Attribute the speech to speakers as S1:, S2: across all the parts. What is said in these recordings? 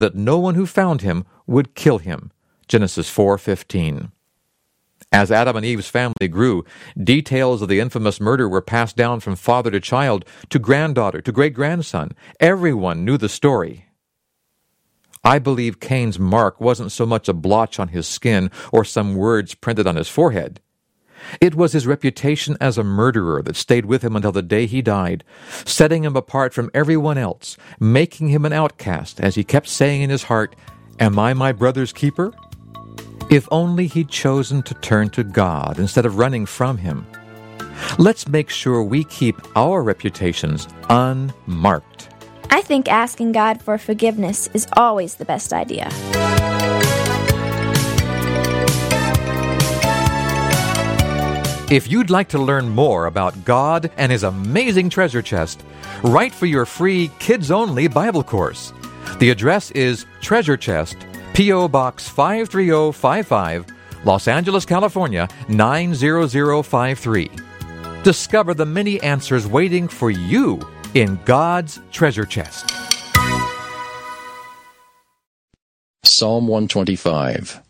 S1: that no one who found him would kill him. Genesis 4:15. As Adam and Eve's family grew, details of the infamous murder were passed down from father to child, to granddaughter, to great-grandson. Everyone knew the story. I believe Cain's mark wasn't so much a blotch on his skin or some words printed on his forehead. It was his reputation as a murderer that stayed with him until the day he died, setting him apart from everyone else, making him an outcast, as he kept saying in his heart, "Am I my brother's keeper?" If only he'd chosen to turn to God instead of running from him. Let's make sure we keep our reputations unmarked.
S2: I think asking God for forgiveness is always the best idea.
S1: If you'd like to learn more about God and His amazing treasure chest, write for your free kids-only Bible course. The address is Treasure Chest, P.O. Box 53055, Los Angeles, California, 90053. Discover the many answers waiting for you in God's treasure chest.
S3: Psalm 125.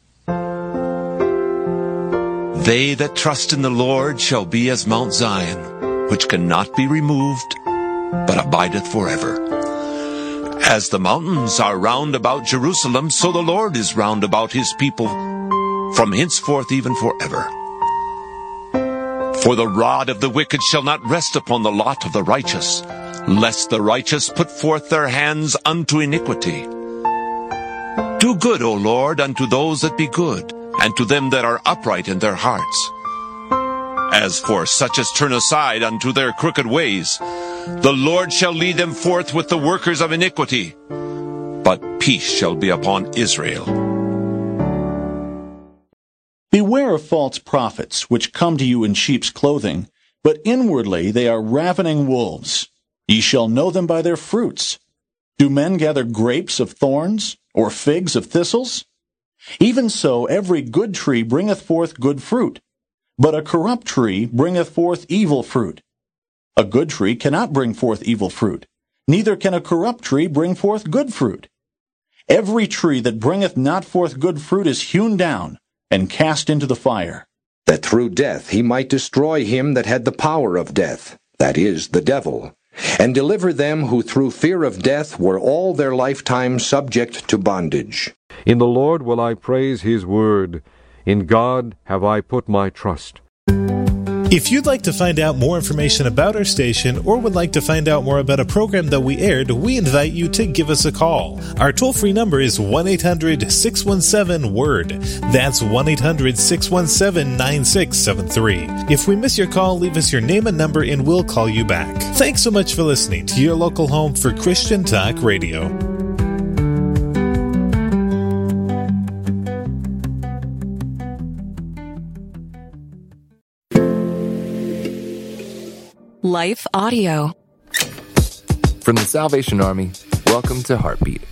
S4: They that trust in the Lord shall be as Mount Zion, which cannot be removed, but abideth forever. As the mountains are round about Jerusalem, so the Lord is round about his people, from henceforth even forever. For the rod of the wicked shall not rest upon the lot of the righteous, lest the righteous put forth their hands unto iniquity. Do good, O Lord, unto those that be good, and to them that are upright in their hearts. As for such as turn aside unto their crooked ways, the Lord shall lead them forth with the workers of iniquity, but peace shall be upon Israel.
S5: Beware of false prophets, which come to you in sheep's clothing, but inwardly they are ravening wolves. Ye shall know them by their fruits. Do men gather grapes of thorns, or figs of thistles? Even so every good tree bringeth forth good fruit, but a corrupt tree bringeth forth evil fruit. A good tree cannot bring forth evil fruit, neither can a corrupt tree bring forth good fruit. Every tree that bringeth not forth good fruit is hewn down, and cast into the fire.
S6: That through death he might destroy him that had the power of death, that is, the devil, and deliver them who through fear of death were all their lifetime subject to bondage.
S7: In the Lord will I praise his word. In God have I put my trust.
S8: If you'd like to find out more information about our station or would like to find out more about a program that we aired, we invite you to give us a call. Our toll-free number is 1-800-617-WORD. That's 1-800-617-9673. If we miss your call, leave us your name and number and we'll call you back. Thanks so much for listening to your local home for Christian Talk Radio.
S9: Life Audio.
S10: From the Salvation Army, welcome to Heartbeat.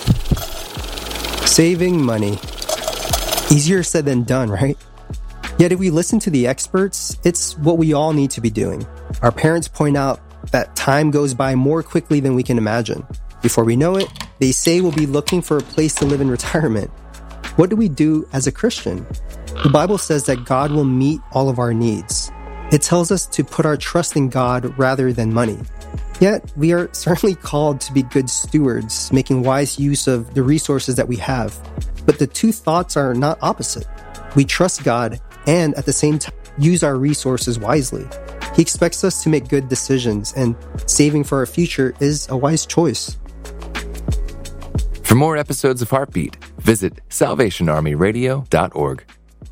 S11: Saving money. Easier said than done, right? Yet if we listen to the experts, it's what we all need to be doing. Our parents point out that time goes by more quickly than we can imagine. Before we know it, they say we'll be looking for a place to live in retirement. What do we do as a Christian? The Bible says that God will meet all of our needs. It tells us to put our trust in God rather than money. Yet, we are certainly called to be good stewards, making wise use of the resources that we have. But the two thoughts are not opposite. We trust God and, at the same time, use our resources wisely. He expects us to make good decisions, and saving for our future is a wise choice.
S10: For more episodes of Heartbeat, visit salvationarmyradio.org.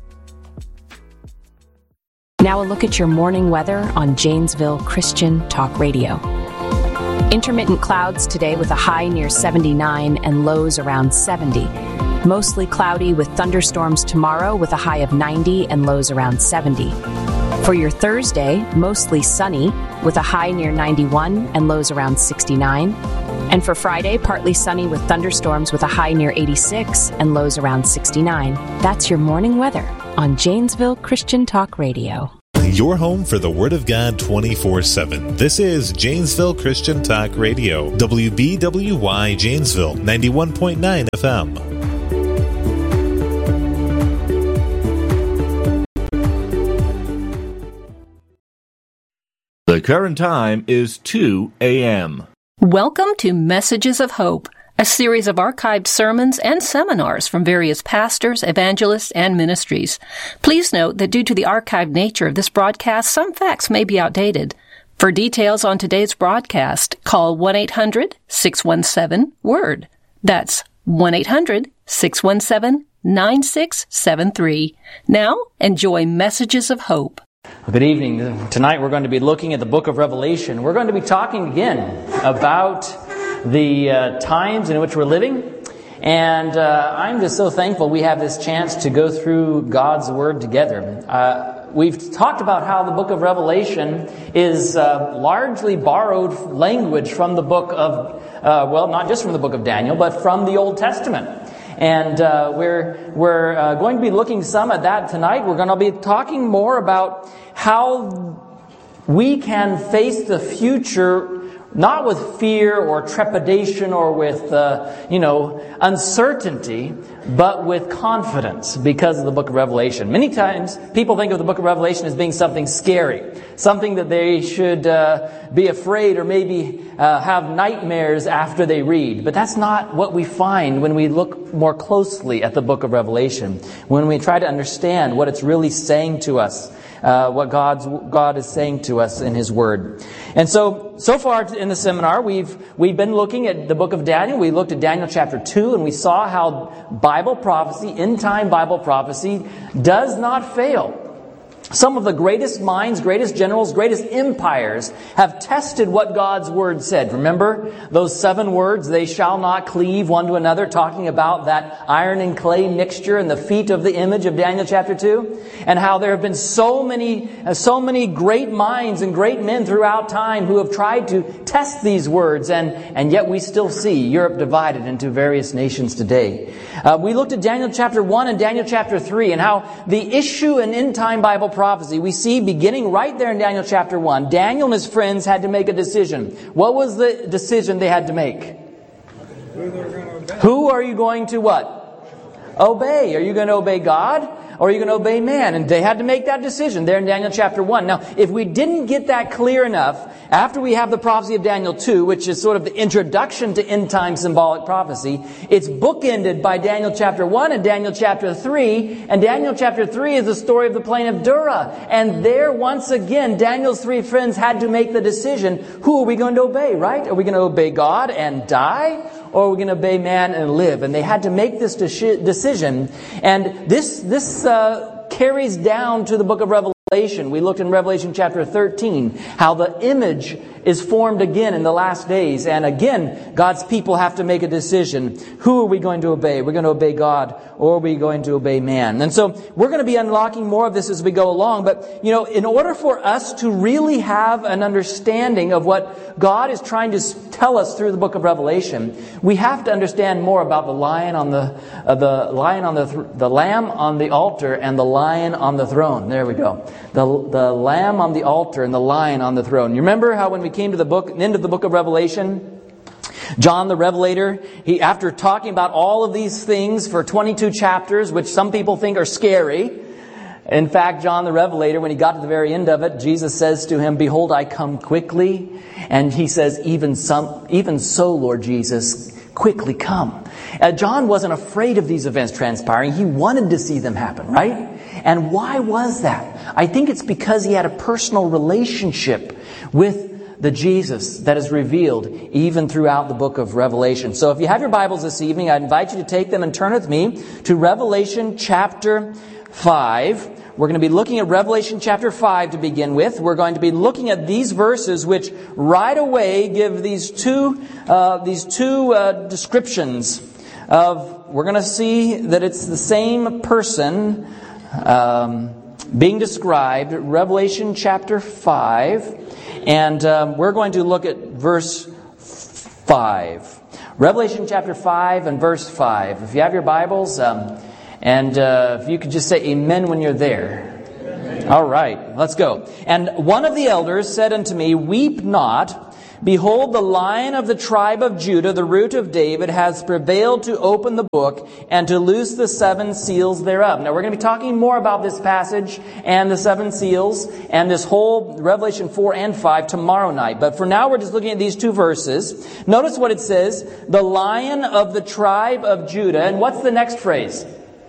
S12: Now a look at your morning weather on Janesville Christian Talk Radio. Intermittent clouds today with a high near 79 and lows around 70. Mostly cloudy with thunderstorms tomorrow with a high of 90 and lows around 70. For your Thursday, mostly sunny with a high near 91 and lows around 69. And for Friday, partly sunny with thunderstorms with a high near 86 and lows around 69. That's your morning weather on Janesville Christian Talk Radio.
S8: your home for the Word of God 24/7. This is Janesville Christian Talk Radio, WBWY Janesville, 91.9 FM.
S13: The current time is 2 a.m.
S14: Welcome to Messages of Hope, a series of archived sermons and seminars from various pastors, evangelists, and ministries. Please note that due to the archived nature of this broadcast, some facts may be outdated. For details on today's broadcast, call 1-800-617-WORD. That's 1-800-617-9673. Now, enjoy Messages of Hope.
S15: Good evening. Tonight we're going to be looking at the book of Revelation. We're going to be talking again about the times in which we're living. And I'm just so thankful we have this chance to go through God's Word together. We've talked about how the book of Revelation is largely borrowed language from the book of, not just from the book of Daniel, but from the Old Testament. And we're going to be looking some at that tonight. We're going to be talking more about how we can face the future not with fear or trepidation or with, uncertainty, but with confidence because of the book of Revelation. Many times, people think of the book of Revelation as being something scary, something that they should be afraid or maybe have nightmares after they read. But that's not what we find when we look more closely at the book of Revelation, when we try to understand what it's really saying to us. What God is saying to us in His Word. And so far in the seminar, we've been looking at the book of Daniel. We looked at Daniel chapter 2, and we saw how Bible prophecy, end-time Bible prophecy, does not fail. Some of the greatest minds, greatest generals, greatest empires have tested what God's Word said. Remember those 7 words, they shall not cleave one to another, talking about that iron and clay mixture and the feet of the image of Daniel chapter 2. And how there have been so many great minds and great men throughout time who have tried to test these words. And yet we still see Europe divided into various nations today. We looked at Daniel chapter 1 and Daniel chapter 3 and how the issue in end-time Bible prophecy, we see beginning right there in Daniel chapter 1, Daniel and his friends had to make a decision. What was the decision they had to make? Who are you going to what? Obey. Are you going to obey God? Or are you going to obey man? And they had to make that decision there in Daniel chapter 1. Now, if we didn't get that clear enough, after we have the prophecy of Daniel 2, which is sort of the introduction to end-time symbolic prophecy, it's bookended by Daniel chapter 1 and Daniel chapter 3. And Daniel chapter 3 is the story of the plain of Dura. And there, once again, Daniel's 3 friends had to make the decision, who are we going to obey, right? Are we going to obey God and die? Or are we going to obey man and live? And they had to make this decision. And this carries down to the book of Revelation. We looked in Revelation chapter 13, how the image is formed again in the last days. And again, God's people have to make a decision. Who are we going to obey? We're going to obey God, or are we going to obey man? And so we're going to be unlocking more of this as we go along. But, in order for us to really have an understanding of what God is trying to tell us through the book of Revelation, we have to understand more about the lamb on the altar and the lion on the throne. There we go. The lamb on the altar and the lion on the throne. You remember how when we came to the end of the book of Revelation, John the Revelator, after talking about all of these things for 22 chapters, which some people think are scary. In fact, John the Revelator, when he got to the very end of it, Jesus says to him, "Behold, I come quickly." And he says, even so, Lord Jesus, quickly come. John wasn't afraid of these events transpiring. He wanted to see them happen, right? And why was that? I think it's because he had a personal relationship with the Jesus that is revealed even throughout the book of Revelation. So if you have your Bibles this evening, I invite you to take them and turn with me to Revelation chapter 5. We're going to be looking at Revelation chapter 5 to begin with. We're going to be looking at these verses which right away give these two descriptions of, we're going to see that it's the same person being described. Revelation chapter 5. And we're going to look at verse 5. Revelation chapter 5 and verse 5. If you have your Bibles, and if you could just say amen when you're there. All right, let's go. And one of the elders said unto me, Weep not. Behold, the Lion of the tribe of Judah, the Root of David, has prevailed to open the book and to loose the 7 seals thereof. Now, we're going to be talking more about this passage and the 7 seals and this whole Revelation 4 and 5 tomorrow night. But for now, we're just looking at these 2 verses. Notice what it says, the Lion of the tribe of Judah. And what's the next phrase?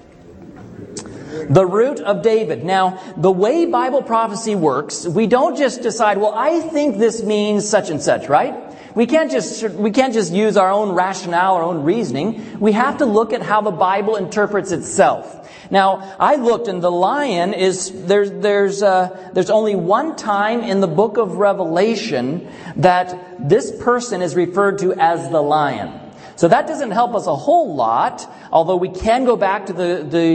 S15: The Root of David. Now, the way Bible prophecy works, we don't just decide, well, I think this means such and such, right? We can't just use our own rationale, our own reasoning. We have to look at how the Bible interprets itself. Now, I looked, and the lion is there's only one time in the book of Revelation that this person is referred to as the lion. So that doesn't help us a whole lot, although we can go back to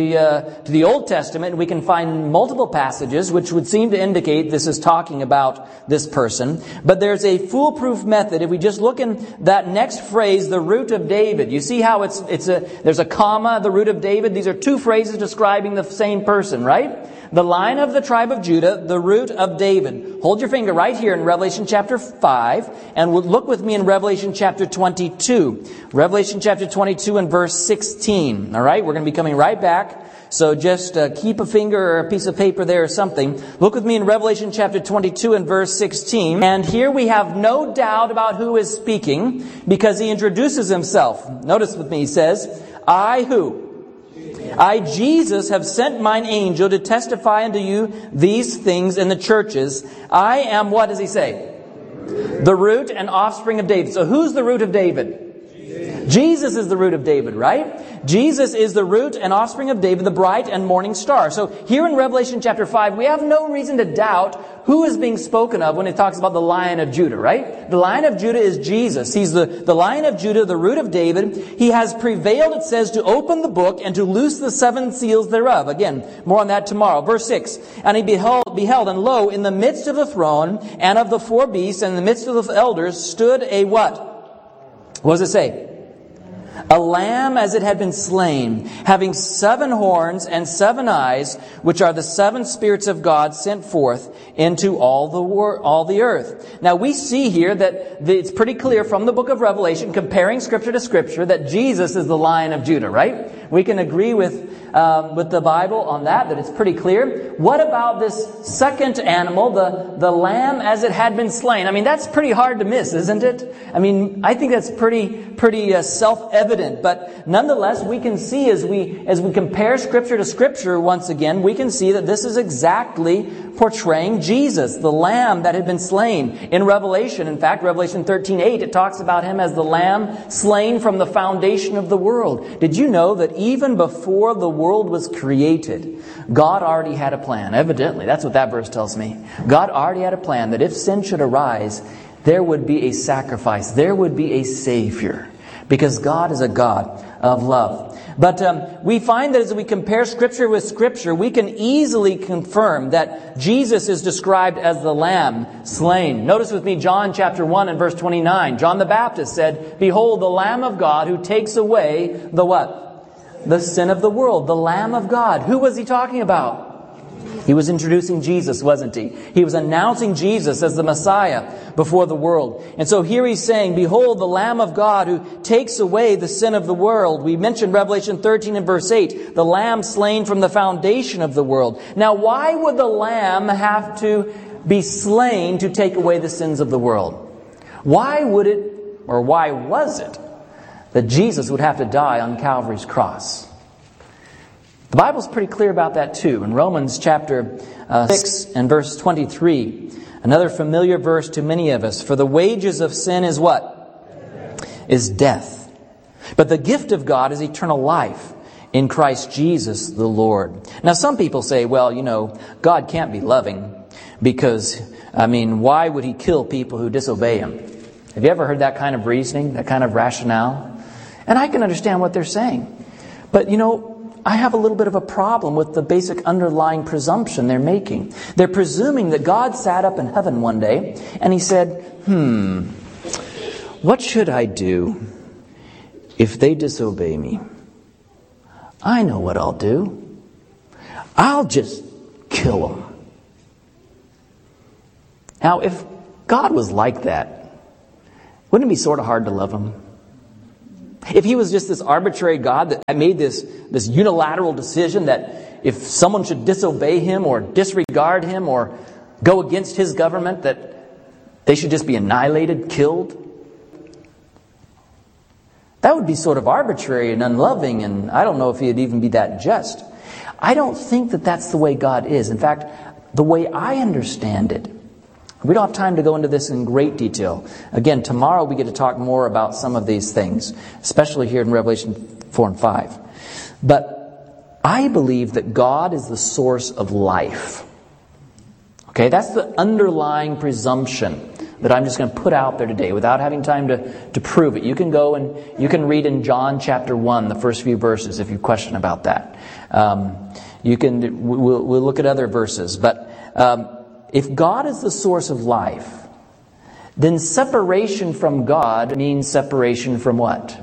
S15: the Old Testament and we can find multiple passages which would seem to indicate this is talking about this person. But there's a foolproof method. If we just look in that next phrase, the Root of David, you see how there's a comma, the Root of David. These are 2 phrases describing the same person, right? The Lion of the tribe of Judah, the Root of David. Hold your finger right here in Revelation chapter 5, and look with me in Revelation chapter 22. Revelation chapter 22 and verse 16. All right, we're going to be coming right back. So just keep a finger or a piece of paper there or something. Look with me in Revelation chapter 22 and verse 16. And here we have no doubt about who is speaking, because he introduces himself. Notice with me, he says, I who? I, Jesus, have sent mine angel to testify unto you these things in the churches. I am, what does he say? The root and offspring of David. So who's the root of David? Jesus is the root of David, right? Jesus is the root and offspring of David, the bright and morning star. So here in Revelation chapter 5, we have no reason to doubt who is being spoken of when it talks about the Lion of Judah, right? The Lion of Judah is Jesus. He's the Lion of Judah, the root of David. He has prevailed, it says, to open the book and to loose the 7 seals thereof. Again, more on that tomorrow. Verse 6, and he beheld, and lo, in the midst of the throne and of the 4 beasts and in the midst of the elders stood a what? What does it say? A lamb as it had been slain, having 7 horns and 7 eyes, which are the 7 spirits of God sent forth into all the earth. Now we see here that it's pretty clear from the book of Revelation, comparing Scripture to Scripture, that Jesus is the Lion of Judah, right? We can agree with the Bible on that it's pretty clear. What about this second animal, the lamb as it had been slain? I mean, that's pretty hard to miss, isn't it? I mean, I think that's pretty self-evident. But nonetheless, we can see as we compare Scripture to Scripture once again, we can see that this is exactly portraying Jesus, the lamb that had been slain. In Revelation, in fact, Revelation 13:8, it talks about him as the lamb slain from the foundation of the world. Did you know that even before the world was created, God already had a plan? Evidently, that's what that verse tells me. God already had a plan that if sin should arise, there would be a sacrifice. There would be a Savior. Because God is a God of love. But we find that as we compare Scripture with Scripture, we can easily confirm that Jesus is described as the Lamb slain. Notice with me John chapter 1 and verse 29. John the Baptist said, Behold, the Lamb of God who takes away the what? The sin of the world. The Lamb of God. Who was he talking about? He was introducing Jesus, wasn't he? He was announcing Jesus as the Messiah before the world. And so here he's saying, Behold, the Lamb of God who takes away the sin of the world. We mentioned Revelation 13 and verse 8, the Lamb slain from the foundation of the world. Now, why would the Lamb have to be slain to take away the sins of the world? Why would it, or why was it, that Jesus would have to die on Calvary's cross? The Bible's pretty clear about that too. In Romans chapter 6 and verse 23, another familiar verse to many of us. For the wages of sin is what? Is death. But the gift of God is eternal life in Christ Jesus the Lord. Now some people say, well, God can't be loving because, why would He kill people who disobey Him? Have you ever heard that kind of reasoning, that kind of rationale? And I can understand what they're saying. But I have a little bit of a problem with the basic underlying presumption they're making. They're presuming that God sat up in heaven one day and He said, what should I do if they disobey me? I know what I'll do. I'll just kill them. Now, if God was like that, wouldn't it be sort of hard to love Him? If He was just this arbitrary God that made this unilateral decision that if someone should disobey Him or disregard Him or go against His government, that they should just be annihilated, killed, that would be sort of arbitrary and unloving, and I don't know if He'd even be that just. I don't think that that's the way God is. In fact, the way I understand it, we don't have time to go into this in great detail. Again, tomorrow we get to talk more about some of these things, especially here in Revelation 4 and 5. But I believe that God is the source of life. Okay, that's the underlying presumption that I'm just going to put out there today without having time to prove it. You can go and you can read in John chapter 1, the first few verses, if you question about that. We'll look at other verses. But if God is the source of life, then separation from God means separation from what?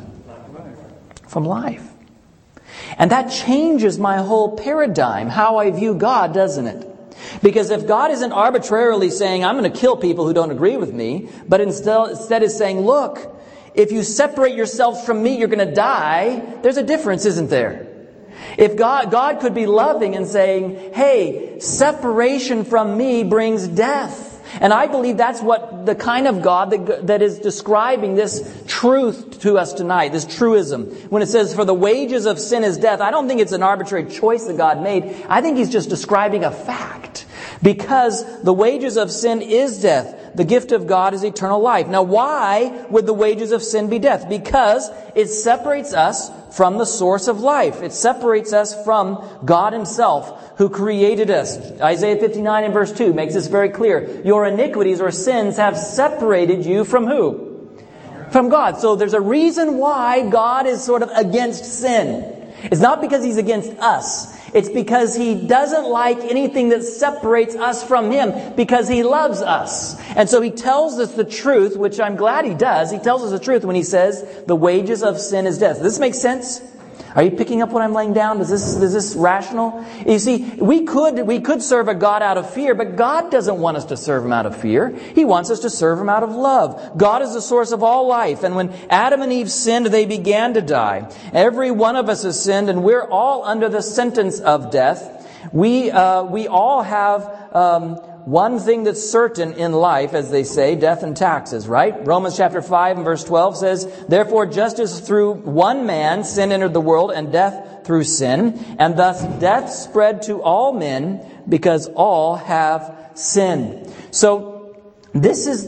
S15: From life. And that changes my whole paradigm, how I view God, doesn't it? Because if God isn't arbitrarily saying, I'm going to kill people who don't agree with me, but instead is saying, look, if you separate yourselves from me, you're going to die, there's a difference, isn't there? If God could be loving and saying, hey, separation from me brings death. And I believe that's what the kind of God that is describing this truth to us tonight, this truism. When it says, for the wages of sin is death, I don't think it's an arbitrary choice that God made. I think He's just describing a fact. Because the wages of sin is death. The gift of God is eternal life. Now, why would the wages of sin be death? Because it separates us from the source of life. It separates us from God Himself, who created us. Isaiah 59 and verse 2 makes this very clear. Your iniquities or sins have separated you from who? From God. So there's a reason why God is sort of against sin. It's not because He's against us. It's because He doesn't like anything that separates us from Him, because He loves us. And so He tells us the truth, which I'm glad He does. He tells us the truth when He says, the wages of sin is death. Does this make sense? Are you picking up what I'm laying down? Is this rational? You see, we could serve a God out of fear, but God doesn't want us to serve Him out of fear. He wants us to serve Him out of love. God is the source of all life. And when Adam and Eve sinned, they began to die. Every one of us has sinned, and we're all under the sentence of death. We all have one thing that's certain in life, as they say, death and taxes, right? Romans chapter 5 and verse 12 says, therefore, just as through one man sin entered the world, and death through sin, and thus death spread to all men, because all have sinned. So this is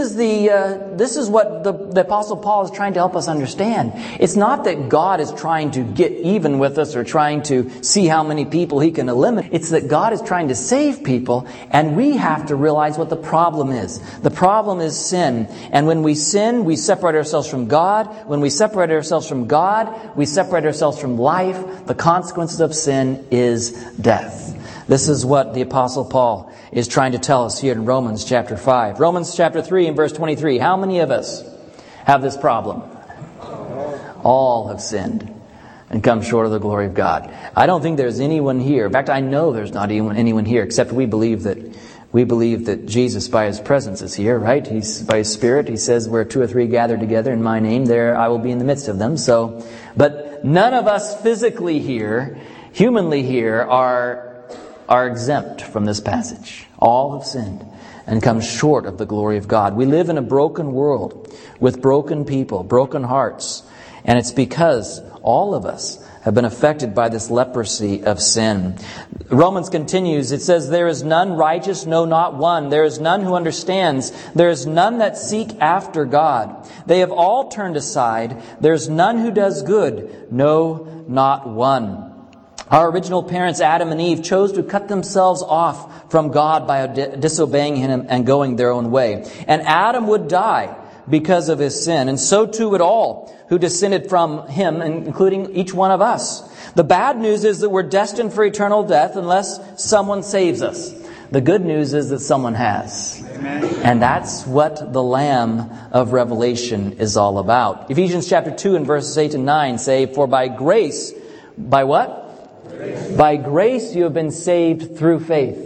S15: what the Apostle Paul is trying to help us understand. It's not that God is trying to get even with us or trying to see how many people He can eliminate. It's that God is trying to save people, and we have to realize what the problem is. The problem is sin. And when we sin, we separate ourselves from God. When we separate ourselves from God, we separate ourselves from life. The consequences of sin is death. This is what the Apostle Paul is trying to tell us here in Romans chapter 5. Romans chapter 3 and verse 23. How many of us have this problem? All have sinned and come short of the glory of God. I don't think there's anyone here. In fact, I know there's not anyone here, except we believe that Jesus by His presence is here, right? He's by His Spirit. He says, where two or three gather together in my name, there I will be in the midst of them. So, but none of us physically here, humanly here, are exempt from this passage. All have sinned and come short of the glory of God. We live in a broken world with broken people, broken hearts. And it's because all of us have been affected by this leprosy of sin. Romans continues, it says, there is none righteous, no, not one. There is none who understands. There is none that seek after God. They have all turned aside. There is none who does good, no, not one. Our original parents, Adam and Eve, chose to cut themselves off from God by disobeying Him and going their own way. And Adam would die because of his sin, and so too would all who descended from him, including each one of us. The bad news is that we're destined for eternal death unless someone saves us. The good news is that someone has. Amen. And that's what the Lamb of Revelation is all about. Ephesians chapter 2 and verses 8 and 9 say, for by grace, by what? By grace you have been saved through faith.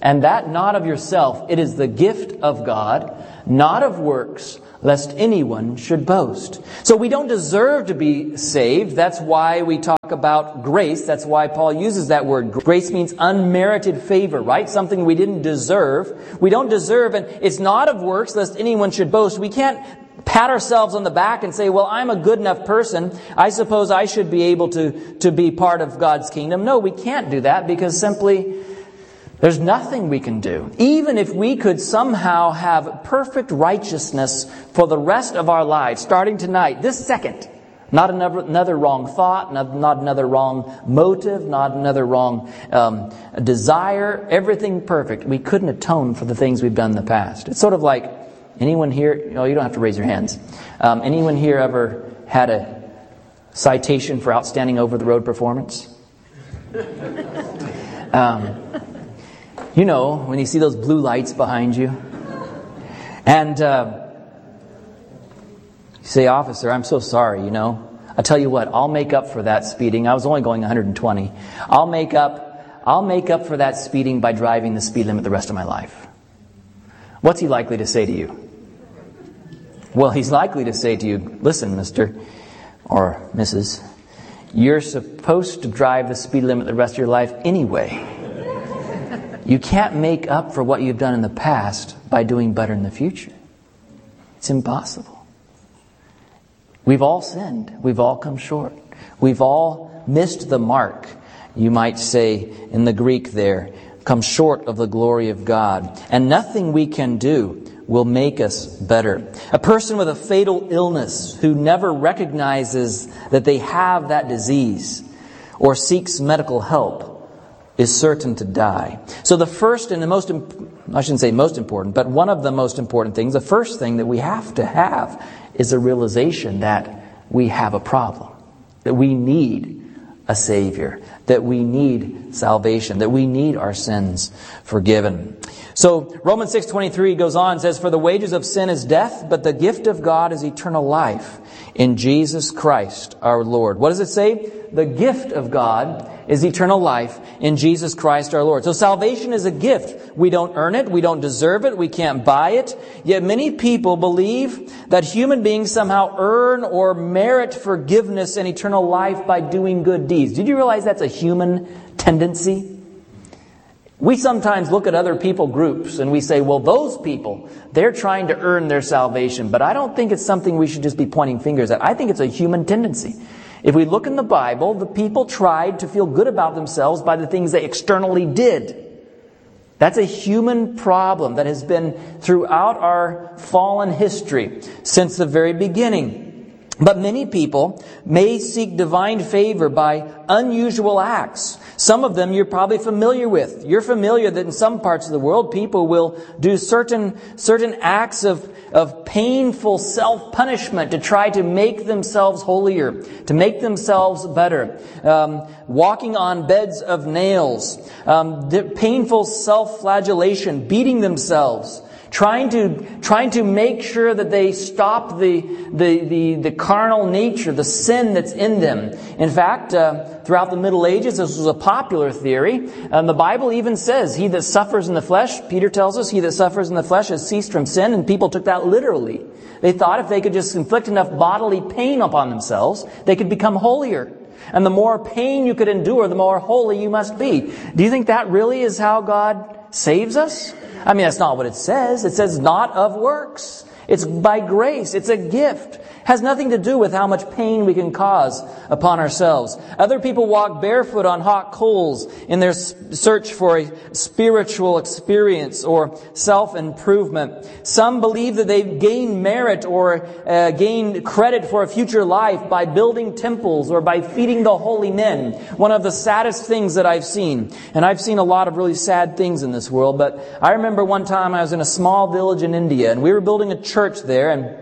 S15: And that not of yourself, it is the gift of God, not of works, lest anyone should boast. So we don't deserve to be saved. That's why we talk about grace. That's why Paul uses that word. Grace means unmerited favor, right? Something we didn't deserve. We don't deserve, and it's not of works, lest anyone should boast. We can't pat ourselves on the back and say, well, I'm a good enough person. I suppose I should be able to be part of God's kingdom. No, we can't do that because simply there's nothing we can do. Even if we could somehow have perfect righteousness for the rest of our lives, starting tonight, this second, not another wrong thought, not another wrong motive, not another wrong desire, everything perfect, we couldn't atone for the things we've done in the past. It's sort of like, anyone here, you don't have to raise your hands. Anyone here ever had a citation for outstanding over-the-road performance? You know, when you see those blue lights behind you. And you say, officer, I'm so sorry, I'll tell you what, I'll make up for that speeding. I was only going 120. I'll make up for that speeding by driving the speed limit the rest of my life. What's he likely to say to you? Well, he's likely to say to you, listen, Mr. or Mrs., you're supposed to drive the speed limit the rest of your life anyway. You can't make up for what you've done in the past by doing better in the future. It's impossible. We've all sinned. We've all come short. We've all missed the mark. You might say in the Greek there, come short of the glory of God. And nothing we can do will make us better. A person with a fatal illness who never recognizes that they have that disease or seeks medical help is certain to die. So the first and the most, I shouldn't say most important, but one of the most important things, the first thing that we have to have is a realization that we have a problem, that we need a Savior, that we need salvation, that we need our sins forgiven. So Romans 6:23 goes on and says, for the wages of sin is death, but the gift of God is eternal life in Jesus Christ our Lord. What does it say? The gift of God is eternal life in Jesus Christ our Lord. So salvation is a gift. We don't earn it. We don't deserve it. We can't buy it. Yet many people believe that human beings somehow earn or merit forgiveness and eternal life by doing good deeds. Did you realize that's a human tendency? We sometimes look at other people groups and we say, well, those people, they're trying to earn their salvation. But I don't think it's something we should just be pointing fingers at. I think it's a human tendency. If we look in the Bible, the people tried to feel good about themselves by the things they externally did. That's a human problem that has been throughout our fallen history since the very beginning. But many people may seek divine favor by unusual acts. Some of them you're probably familiar with. You're familiar that in some parts of the world, people will do certain acts of painful self-punishment to try to make themselves holier, to make themselves better. Walking on beds of nails, painful self-flagellation, beating themselves, trying to make sure that they stop the carnal nature, the sin that's in them. In fact, throughout the Middle Ages, this was a popular theory. The Bible even says, he that suffers in the flesh, Peter tells us, he that suffers in the flesh has ceased from sin, and people took that literally. They thought if they could just inflict enough bodily pain upon themselves, they could become holier. And the more pain you could endure, the more holy you must be. Do you think that really is how God saves us? I mean, that's not what it says. It says not of works. It's by grace. It's a gift. Has nothing to do with how much pain we can cause upon ourselves. Other people walk barefoot on hot coals in their search for a spiritual experience or self-improvement. Some believe that they gain merit or gain credit for a future life by building temples or by feeding the holy men. One of the saddest things that I've seen, and I've seen a lot of really sad things in this world, but I remember one time I was in a small village in India, and we were building a church there, and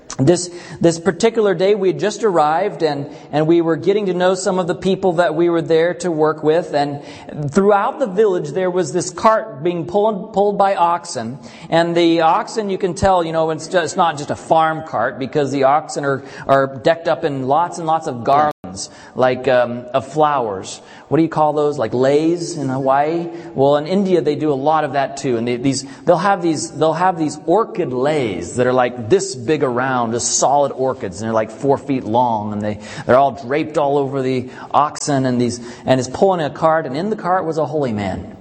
S15: this particular day we had just arrived and we were getting to know some of the people that we were there to work with, and throughout the village there was this cart being pulled by oxen, and the oxen, you can tell, it's not just a farm cart, because the oxen are decked up in lots and lots of garlands. gardens, like of flowers. What do you call those? Like leis in Hawaii? Well, in India they do a lot of that too. And they'll have these orchid leis that are like this big around, just solid orchids, and they're like 4 feet long, and they're all draped all over the oxen, and is pulling a cart, and in the cart was a holy man.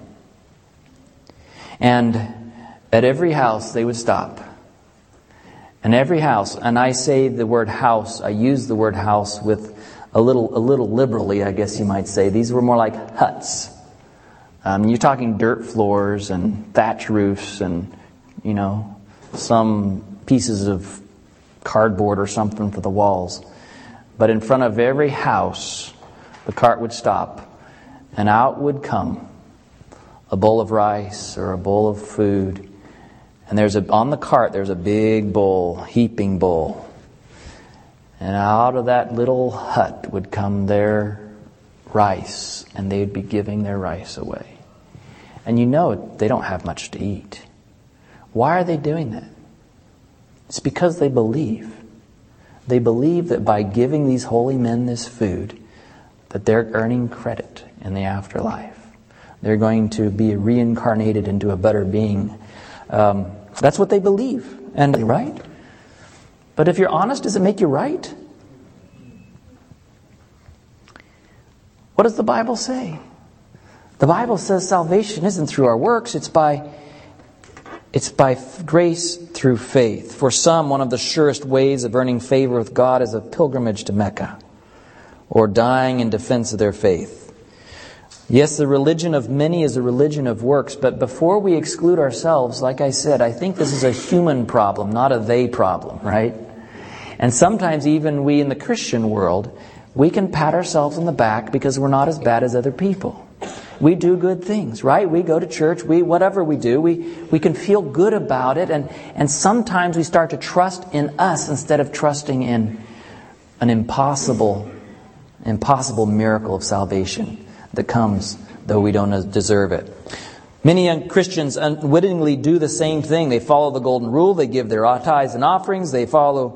S15: And at every house they would stop. And every house, and I say the word house, I use the word house with a little liberally, I guess you might say. These were more like huts. You're talking dirt floors and thatch roofs and, some pieces of cardboard or something for the walls. But in front of every house, the cart would stop, and out would come a bowl of rice or a bowl of food. And on the cart, there's a big bowl, heaping bowl. And out of that little hut would come their rice, and they'd be giving their rice away. And they don't have much to eat. Why are they doing that? It's because they believe. They believe that by giving these holy men this food, that they're earning credit in the afterlife. They're going to be reincarnated into a better being. That's what they believe. And right? But if you're honest, does it make you right? What does the Bible say? The Bible says salvation isn't through our works, it's by grace through faith. For some, one of the surest ways of earning favor with God is a pilgrimage to Mecca, or dying in defense of their faith. Yes, the religion of many is a religion of works, but before we exclude ourselves, like I said, I think this is a human problem, not a they problem, right? And sometimes even we in the Christian world, we can pat ourselves on the back because we're not as bad as other people. We do good things, right? We go to church, whatever we do, we can feel good about it, and sometimes we start to trust in us instead of trusting in an impossible miracle of salvation that comes though we don't deserve it. Many young Christians unwittingly do the same thing. They follow the golden rule. They give their tithes and offerings. They follow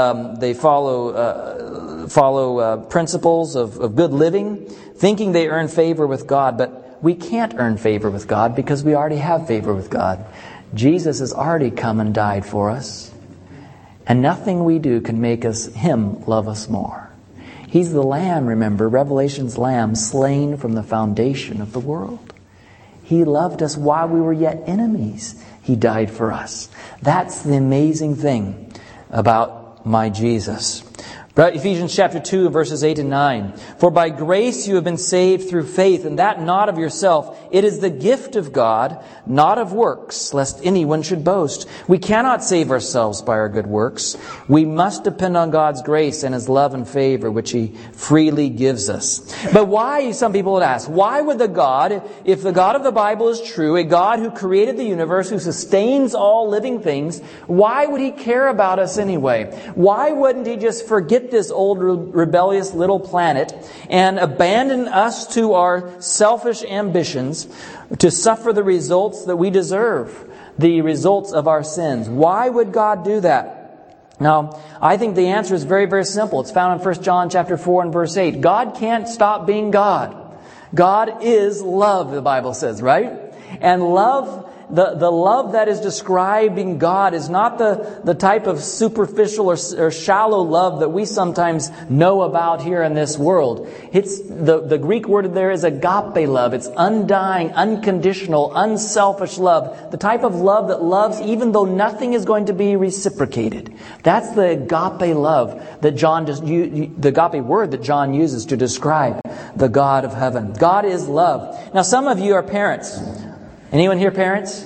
S15: principles of good living, thinking they earn favor with God. But we can't earn favor with God because we already have favor with God. Jesus has already come and died for us, and nothing we do can make Him love us more. He's the Lamb, remember, Revelation's Lamb, slain from the foundation of the world. He loved us while we were yet enemies. He died for us. That's the amazing thing about my Jesus. Ephesians chapter 2, verses 8 and 9. For by grace you have been saved through faith, and that not of yourself. It is the gift of God, not of works, lest anyone should boast. We cannot save ourselves by our good works. We must depend on God's grace and His love and favor, which He freely gives us. But why, some people would ask, why would the God, if the God of the Bible is true, a God who created the universe, who sustains all living things, why would He care about us anyway? Why wouldn't He just forget this old rebellious little planet and abandon us to our selfish ambitions to suffer the results that we deserve, the results of our sins? Why would God do that? Now, I think the answer is very, very simple. It's found in 1 John chapter 4 and verse 8. God can't stop being God. God is love, the Bible says, right? And love, the love that is describing God is not the type of superficial or shallow love that we sometimes know about here in this world. It's the Greek word there is agape love. It's undying, unconditional, unselfish love. The type of love that loves even though nothing is going to be reciprocated. That's the agape love that the agape word that John uses to describe the God of heaven. God is love. Now, some of you are parents. Anyone here parents?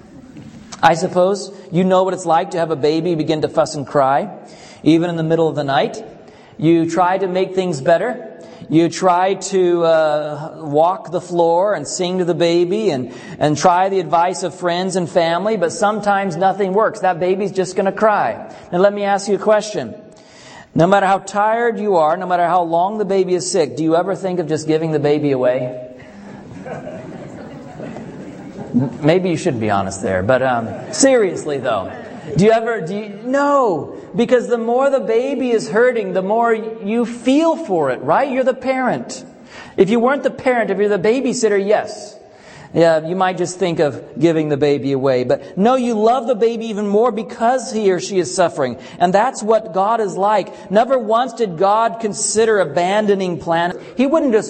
S15: I suppose you know what it's like to have a baby begin to fuss and cry, even in the middle of the night. You try to make things better. You try to walk the floor and sing to the baby and try the advice of friends and family, but sometimes nothing works. That baby's just going to cry. Now let me ask you a question. No matter how tired you are, no matter how long the baby is sick, do you ever think of just giving the baby away? Maybe you should be honest there, but seriously though, no, Because the more the baby is hurting, the more you feel for it, right? You're the parent. If you weren't the parent, if you're the babysitter, yes. Yeah, you might just think of giving the baby away. But no, you love the baby even more because he or she is suffering. And that's what God is like. Never once did God consider abandoning planet. He wouldn't just